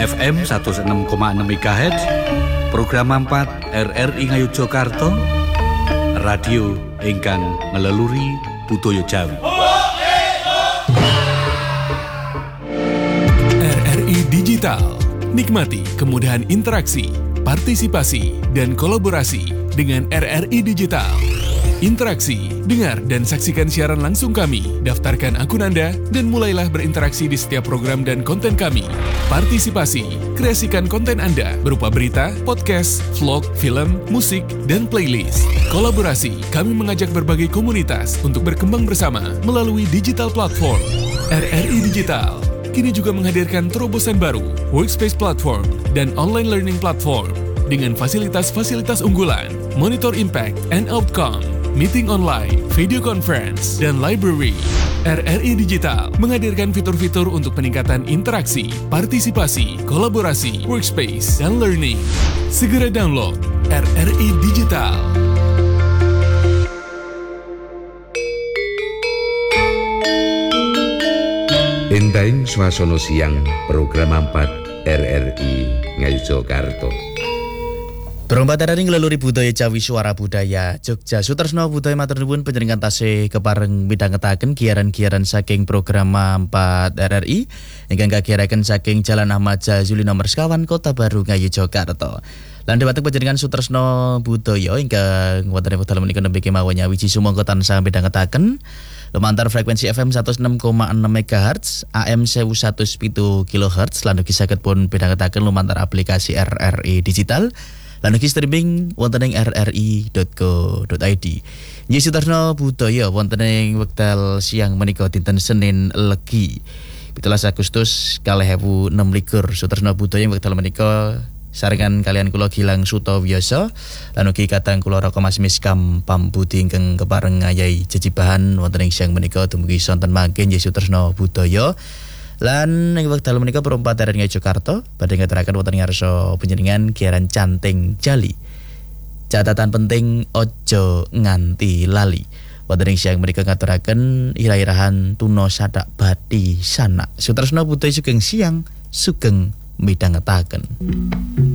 FM 106,6 MHz, program 4 RRI Ngayogyakarta, radio ingkang ngeleluri budaya Jawi. RRI Digital, nikmati kemudahan interaksi, partisipasi, dan kolaborasi dengan RRI Digital. Interaksi, dengar dan saksikan siaran langsung kami, daftarkan akun Anda, dan mulailah berinteraksi di setiap program dan konten kami. Partisipasi, kreasikan konten Anda berupa berita, podcast, vlog, film, musik, dan playlist. Kolaborasi, kami mengajak berbagai komunitas untuk berkembang bersama melalui digital platform. RRI Digital kini juga menghadirkan terobosan baru, workspace platform, dan online learning platform dengan fasilitas-fasilitas unggulan, monitor impact and outcome, meeting online, video conference, dan library. RRI Digital menghadirkan fitur-fitur untuk peningkatan interaksi, partisipasi, kolaborasi, workspace, dan learning. Segera download RRI Digital. Entahing swasana siang program 4 RRI Ngayogyakarta. Berompat RRI ngeleluri budaya Jawi Suara Budaya Jogja. Sutresno budaya matur nuwun panjenengan tasih kepareng midhangetaken giaran-giaran saking program 4 RRI ingkang kagiyaraken saking Jalan Ahmad Jazuli nomor 1 Kota Baru Ngayogyakarta. Lan dewateng panjenengan Sutresno budaya ingkang wonten ing wekdal menika nembe kemawon wiji sumangga tansah midhangetaken lumantar frekuensi FM 106,6 MHz, AM 1107 kHz lan ugi saged pun midhangetaken lumantar aplikasi RRI Digital. Lan ugi streaming wonten ing rri.co.id. Nggih Sutarno budaya wonten ing wekdal siang menika dinten Senin Legi 17 Agustus 2026 Sutarno budaya wekdal menika sarengan kalian kula Gilang Sutawiyasa lan ugi kadang kula Raka Mas Miskam Pambudi ingkang kepareng ngayahi jejibahan wonten ing siang menika dumugi sonten mangke nggih Sutarno budaya. Lan ing wekdal menika perompat RRI Ngayogyakarta badhe ngaturaken wonten ngarsa panjenengan giaran Canting Jali. Catatan penting ojo nganti lali. Wonten ing siang menika ngaturaken irah-irahan tuna sadak bathi sanak. Sutresna budaya sugeng siang sugeng midhangetaken.